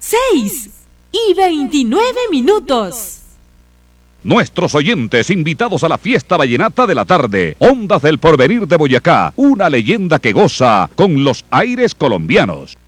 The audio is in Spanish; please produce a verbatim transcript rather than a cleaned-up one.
seis y veintinueve minutos. Nuestros oyentes invitados a la fiesta vallenata de la tarde. Ondas del Porvenir de Boyacá, una leyenda que goza con los aires colombianos.